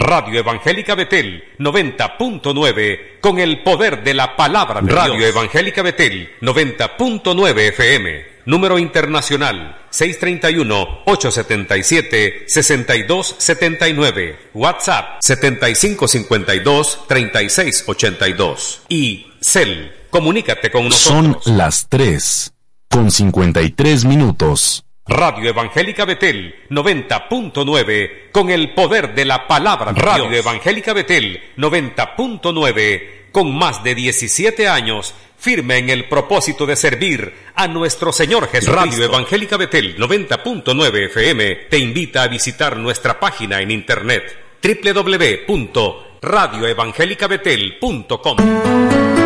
Radio Evangélica Betel 90.9 con el poder de la palabra de Radio Dios. Evangélica Betel 90.9 FM. Número internacional 631-877-6279. WhatsApp 7552-3682. Y Cel, comunícate con nosotros. Son las 3:53. Radio Evangélica Betel 90.9 con el poder de la palabra de Radio Dios. Evangélica Betel 90.9 con más de 17 años firme en el propósito de servir a nuestro Señor Jesucristo. Radio Evangélica Betel 90.9 FM te invita a visitar nuestra página en internet www.radioevangelicabetel.com.